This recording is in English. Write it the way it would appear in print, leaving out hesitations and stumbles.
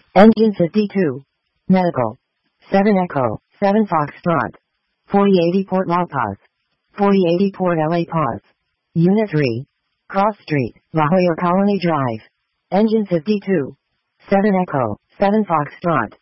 Engine 52. Medical. 7 Echo, 7 Foxtrot. 4080 Port La Paz. 4080 Port LA Paz. Unit 3. Cross Street, La Jolla Colony Drive. Engine 52. 7 Echo, 7 Foxtrot.